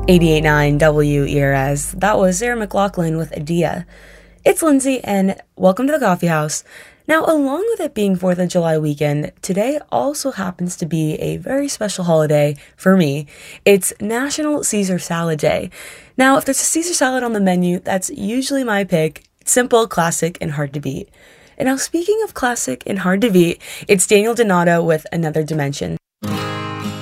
88.9 WERS. That was Sarah McLachlan with Adia. It's Lindsay, and welcome to the Coffee House. Now, along with it being 4th of July weekend, today also happens to be a very special holiday for me. It's National Caesar Salad Day. Now, if there's a Caesar salad on the menu, that's usually my pick. It's simple, classic, and hard to beat. And now, speaking of classic and hard to beat, it's Daniel Donato with Another Dimension.